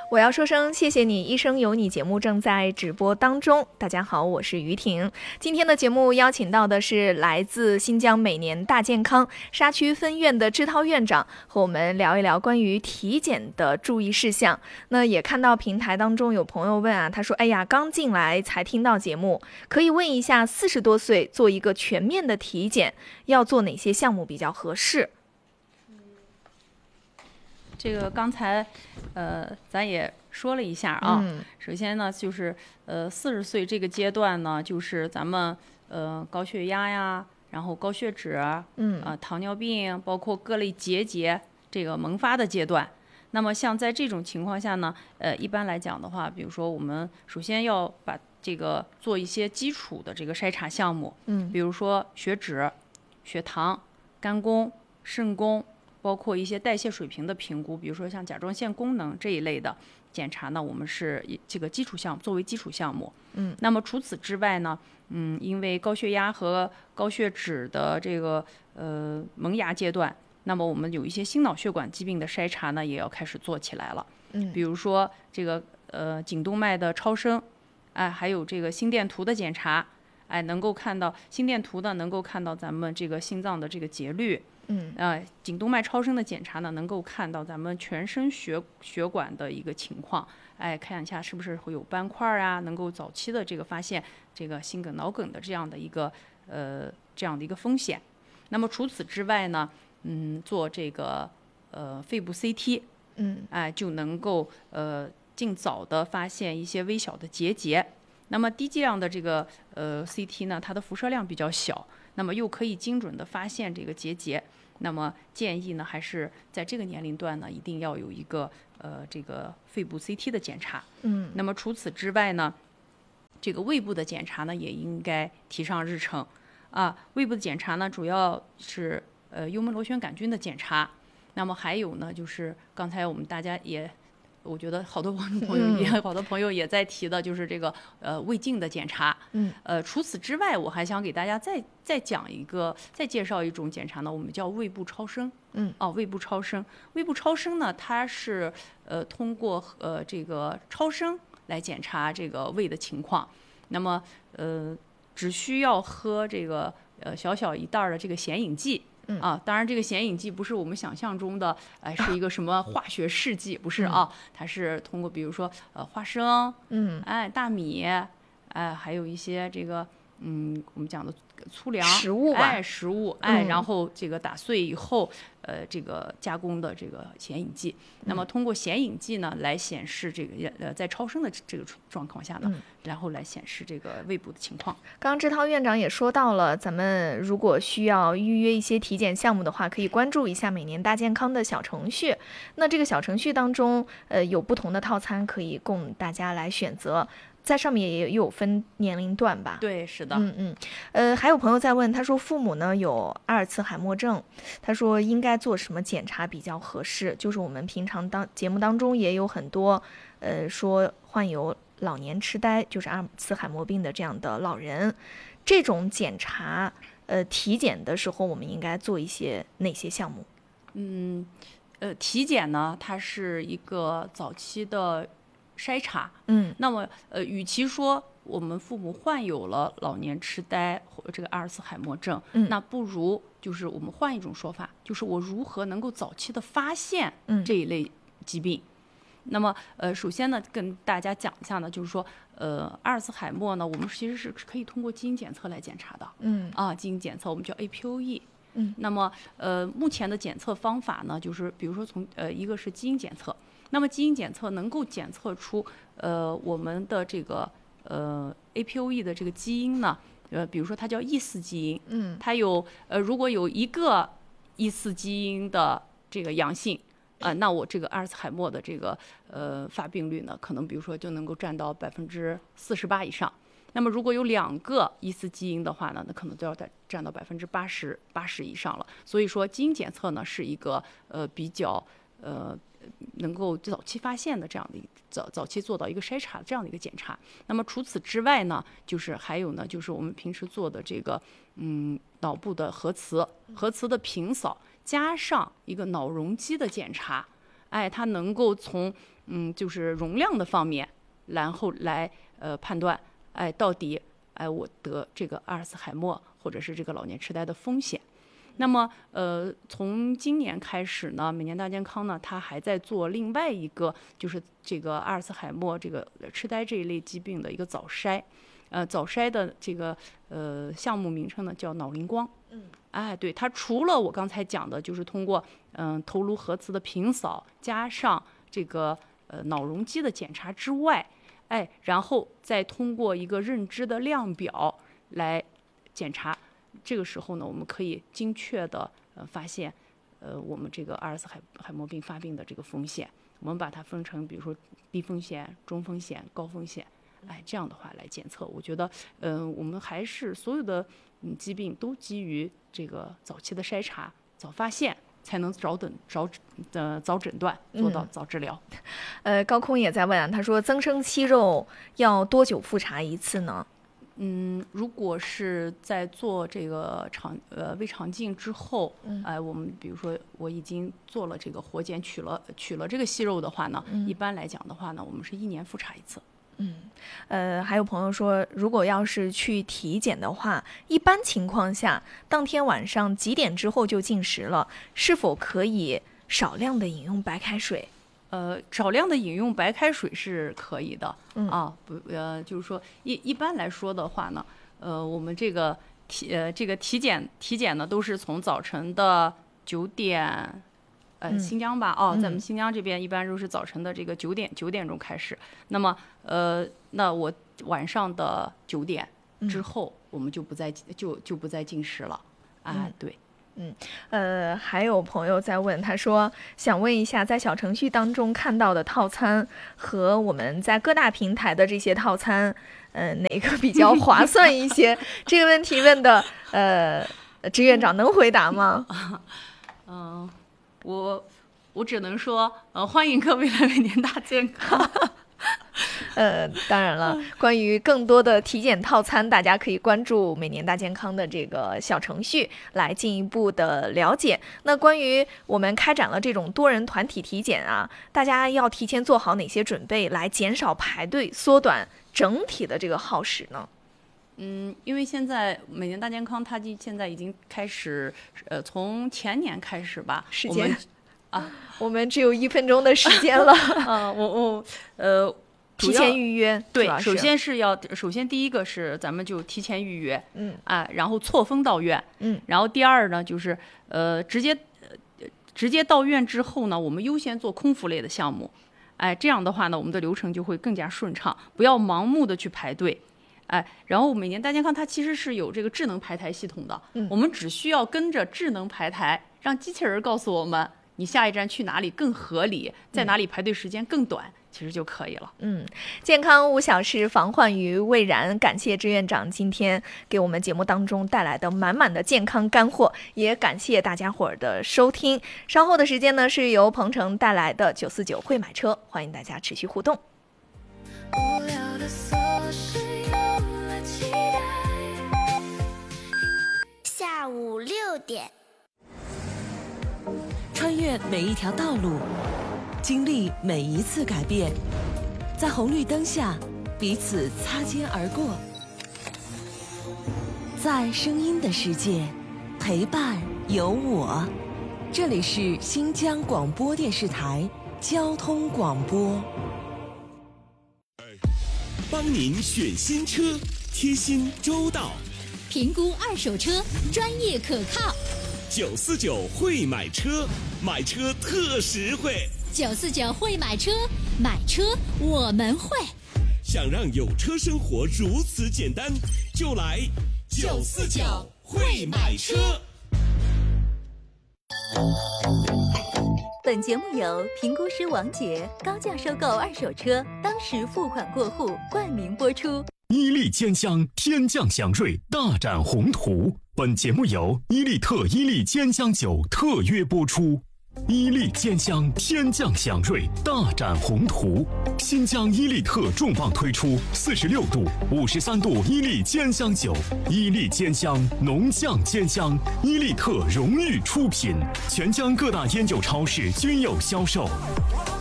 我要说声谢谢你，医生有你节目正在直播当中。大家好，我是于婷。今天的节目邀请到的是来自新疆每年大健康沙区分院的支涛院长，和我们聊一聊关于体检的注意事项。那也看到平台当中有朋友问啊，他说：“哎呀，刚进来才听到节目，可以问一下40多岁做一个全面的体检，要做哪些项目比较合适？” 这个刚才，咱也说了一下啊。首先呢，就是40岁这个阶段呢，就是咱们高血压呀，然后高血脂，糖尿病，包括各类结节这个萌发的阶段。那么像在这种情况下呢，一般来讲的话，比如说我们首先要把这个做一些基础的这个筛查项目，比如说血脂、血糖、肝功、肾功。包括一些代谢水平的评估，比如说像甲状腺功能这一类的检查呢，我们是以这个基础项目作为基础项目。那么除此之外呢，因为高血压和高血脂的这个萌芽阶段，那么我们有一些心脑血管疾病的筛查呢，也要开始做起来了。比如说这个颈动脉的超声，还有这个心电图的检查，能够看到心电图呢，能够看到咱们这个心脏的这个节律。颈动脉超声的检查呢，能够看到咱们全身血管的一个情况，看一下是不是会有斑块啊，能够早期的这个发现这个心梗、脑梗的这样的一个风险。那么除此之外呢，做这个肺部 CT，就能够尽早的发现一些微小的结节。那么低剂量的这个CT 呢，它的辐射量比较小，那么又可以精准的发现这个结节。那么建议呢，还是在这个年龄段呢，一定要有一个这个肺部 CT 的检查。那么除此之外呢，这个胃部的检查呢，也应该提上日程。胃部的检查呢，主要是幽门螺旋杆菌的检查。那么还有呢，就是刚才我们大家也。我觉得好多朋友也在提的，就是这个胃镜的检查。除此之外，我还想给大家再讲一个，再介绍一种检查呢，我们叫胃部超声。胃部超声，胃部超声呢，它是通过这个超声来检查这个胃的情况。那么只需要喝这个小小一袋的这个显影剂。当然这个显影剂不是我们想象中的，是一个什么化学试剂，不是啊，它是通过比如说花生，大米，还有一些这个我们讲的粗粮食物吧， 然后这个打碎以后，这个加工的这个显影剂。那么通过显影剂呢，来显示这个在超声的这个状况下呢，然后来显示这个胃部的情况。 刚刚支涛院长也说到了，咱们如果需要预约一些体检项目的话，可以关注一下每年大健康的小程序。那这个小程序当中，有不同的套餐可以供大家来选择。在上面也有分年龄段吧？ 对，是的。 还有朋友在问，他说父母呢有阿尔茨海默症，他说应该做什么检查比较合适？就是我们平常节目当中也有很多，说患有老年痴呆，就是阿尔茨海默病的这样的老人，这种检查，体检的时候我们应该做一些哪些项目？ 体检呢，它是一个早期的筛查。那么与其说我们父母患有了老年痴呆或这个阿尔茨海默症，那不如就是我们换一种说法，就是我如何能够早期的发现这一类疾病。那么首先呢，跟大家讲一下呢，就是说阿尔茨海默呢，我们其实是可以通过基因检测来检查的。基因检测我们叫 APOE。那么目前的检测方法呢，就是比如说从一个是基因检测。那么基因检测能够检测出我们的这个APOE 的这个基因呢，比如说它叫E4基因，它有如果有一个E4基因的这个阳性，那我这个阿尔茨海默的这个发病率呢，可能比如说就能够占到48%以上。那么如果有2个E4基因的话呢，那可能就要占到80%以上了。所以说基因检测呢是一个比较能够早期发现的这样的早期做到一个筛查这样的一个检查。那么除此之外呢，就是还有呢，就是我们平时做的这个脑部的核磁的平扫，加上一个脑容积的检查。 它能够从就是容量的方面，然后来判断，到底我得这个阿尔茨海默或者是这个老年痴呆的风险。那么从今年开始呢，每年大健康呢，它还在做另外一个，就是这个阿尔茨海默这个痴呆这一类疾病的一个早筛。早筛的这个项目名称呢叫脑灵光。对，它除了我刚才讲的，就是通过头颅核磁的平扫加上这个脑容积的检查之外，然后再通过一个认知的量表来检查，这个时候呢，我们可以精确的发现我们这个阿尔茨海默病发病的这个风险。我们把它分成，比如说低风险、中风险、高风险。这样的话来检测，我觉得，我们还是所有的疾病都基于这个早期的筛查、早发现，才能早诊断，做到早治疗。 高空也在问啊，他说增生息肉要多久复查一次呢？ 如果是在做这个胃肠镜之后，我们比如说我已经做了这个活检，取了这个息肉的话呢，一般来讲的话呢，我们是1年复查一次。 还有朋友说，如果要是去体检的话，一般情况下，当天晚上几点之后就进食了？是否可以少量的饮用白开水？ 少量的饮用白开水是可以的。就是说一般来说的话呢，我们这个体检呢，都是从早晨的9点。新疆吧，咱们新疆这边一般都是早晨的这个9点钟开始。那么，那我晚上的9点之后，我们就不再进食了。对。 还有朋友在问，他说想问一下，在小程序当中看到的套餐和我们在各大平台的这些套餐，哪个比较划算一些？这个问题问的，支院长能回答吗？ 我只能说，欢迎各位来每年大健康。 当然了，关于更多的体检套餐，大家可以关注每年大健康的这个小程序来进一步的了解。那关于我们开展了这种多人团体体检啊，大家要提前做好哪些准备，来减少排队，缩短整体的这个耗时呢？ 因为现在每年大健康，它现在已经开始，从前年开始吧， 时间我们只有1分钟的时间了。提前预约。 对，首先第一个是咱们就提前预约，然后错峰到院，然后第二呢就是直接到院之后呢，我们优先做空腹类的项目，这样的话呢，我们的流程就会更加顺畅，不要盲目的去排队。然后每年大健康它其实是有这个智能排台系统的，我们只需要跟着智能排台，让机器人告诉我们你下一站去哪里更合理，在哪里排队时间更短，其实就可以了。 健康5小时，防患于未然。感谢支院长今天给我们节目当中带来的满满的健康干货，也感谢大家伙儿的收听。稍后的时间呢，是由鹏程带来的949会买车，欢迎大家持续互动。无聊的琐事有了期待。 下午6点， 穿越每一条道路，经历每一次改变，在红绿灯下彼此擦肩而过，在声音的世界陪伴有我。这里是新疆广播电视台交通广播。 帮您选新车，贴心周到， 评估二手车，专业可靠。 949会买车，买车特实惠。 949会买车，买车我们会。 想让有车生活如此简单，就来949会买车。 本节目由评估师王杰高价收购二手车，当时付款过户冠名播出。 伊利坚香天降祥瑞，大展宏图。本节目由伊利特伊利坚香酒特约播出。 伊利坚香天降祥瑞，大展宏图。新疆伊利特重磅推出46度、53度伊利坚香酒，伊利坚香浓酱坚香，伊利特荣誉出品，全疆各大烟酒超市均有销售。